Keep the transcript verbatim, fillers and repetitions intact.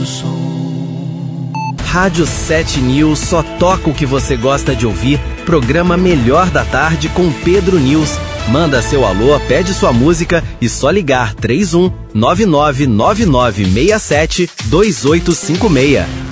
nosso som. Rádio sete News só toca o que você gosta de ouvir. Programa Melhor da Tarde com Pedro News. Manda seu alô, pede sua música e só ligar três um nove nove nove nove seis sete dois oito cinco seis.